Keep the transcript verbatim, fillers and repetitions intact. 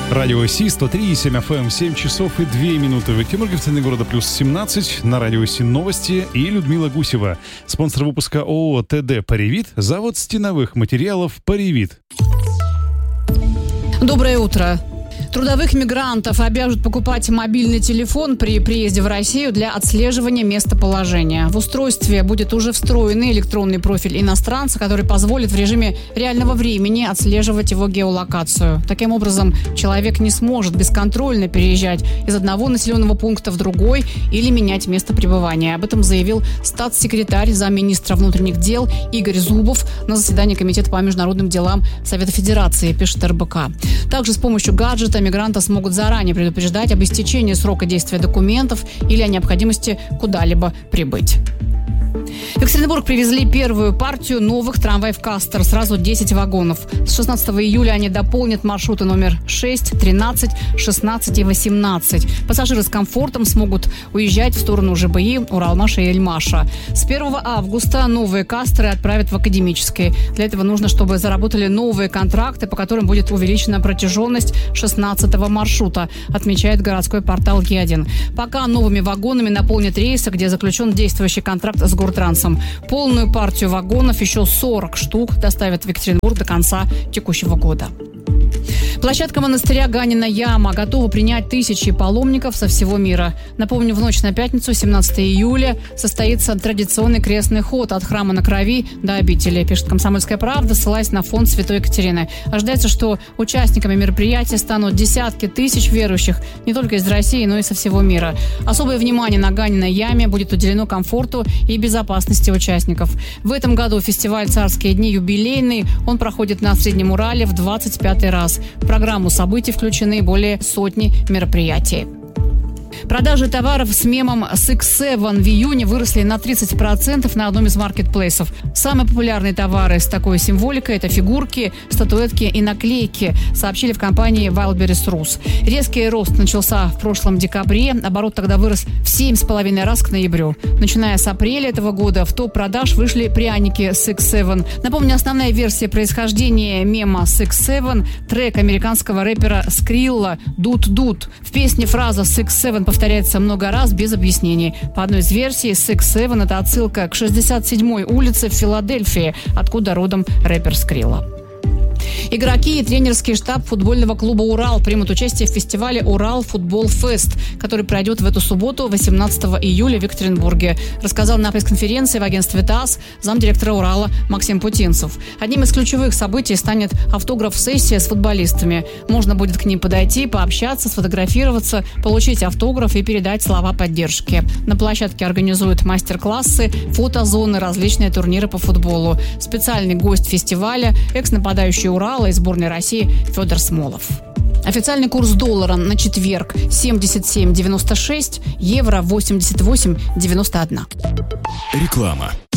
Радио Си, сто три и семь эф эм, семь часов и две минуты. В эфире цены города плюс семнадцать. На Радио Си новости и Людмила Гусева. Спонсор выпуска ООО ТД «Паривит», завод стеновых материалов «Паривит». Доброе утро. Трудовых мигрантов обяжут покупать мобильный телефон при приезде в Россию для отслеживания местоположения. В устройстве будет уже встроенный электронный профиль иностранца, который позволит в режиме реального времени отслеживать его геолокацию. Таким образом, человек не сможет бесконтрольно переезжать из одного населенного пункта в другой или менять место пребывания. Об этом заявил статс-секретарь замминистра внутренних дел Игорь Зубов на заседании Комитета по международным делам Совета Федерации, пишет эр бэ ка. Также с помощью гаджета мигранты смогут заранее предупреждать об истечении срока действия документов или о необходимости куда-либо прибыть. В Екатеринбург привезли первую партию новых трамваев «Кастер». Сразу десять вагонов. С шестнадцатого июля они дополнят маршруты номер шесть, тринадцать, шестнадцать и восемнадцать. Пассажиры с комфортом смогут уезжать в сторону ЖБИ, Уралмаша и Эльмаша. С первого августа новые «Кастеры» отправят в академические. Для этого нужно, чтобы заработали новые контракты, по которым будет увеличена протяженность шестнадцатого маршрута, отмечает городской портал Е один. Пока новыми вагонами наполнят рейсы, где заключен действующий контракт с Гортрансом. Полную партию вагонов, еще сорок штук, доставят в Екатеринбург до конца текущего года. Площадка монастыря Ганина Яма готова принять тысячи паломников со всего мира. Напомню, в ночь на пятницу, семнадцатого июля, состоится традиционный крестный ход от храма на Крови до обители, пишет «Комсомольская правда», ссылаясь на фонд Святой Екатерины. Ожидается, что участниками мероприятия станут десятки тысяч верующих не только из России, но и со всего мира. Особое внимание на Ганиной Яме будет уделено комфорту и безопасности участников. В этом году фестиваль «Царские дни» юбилейный. Он проходит на Среднем Урале в двадцать пятый раз. В программу событий включены более сотни мероприятий. Продажи товаров с мемом с икс семь в июне выросли на тридцать процентов на одном из маркетплейсов. Самые популярные товары с такой символикой – это фигурки, статуэтки и наклейки, сообщили в компании Wildberries.Rus. Резкий рост начался в прошлом декабре. Оборот тогда вырос в семь с половиной раз к ноябрю. Начиная с апреля этого года в топ продаж вышли пряники с икс семь. Напомню, основная версия происхождения мема с икс семь – трек американского рэпера Скрилла «Дут Дут». В песне фраза с икс семь повторяется много раз без объяснений. По одной из версий, Six Seven – это отсылка к шестьдесят седьмой улице в Филадельфии, откуда родом рэпер Скрилла. Игроки и тренерский штаб футбольного клуба «Урал» примут участие в фестивале «Урал Футбол Фест», который пройдет в эту субботу, восемнадцатого июля, в Екатеринбурге, рассказал на пресс-конференции в агентстве ТАСС замдиректора «Урала» Максим Путинцев. Одним из ключевых событий станет автограф-сессия с футболистами. Можно будет к ним подойти, пообщаться, сфотографироваться, получить автограф и передать слова поддержки. На площадке организуют мастер-классы, фотозоны, различные турниры по футболу. Специальный гость фестиваля – экс-нападающий «Урала» и сборной России Федор Смолов. Официальный курс доллара на четверг семьдесят семь девяносто шесть, евро восемьдесят восемь девяносто один. Реклама.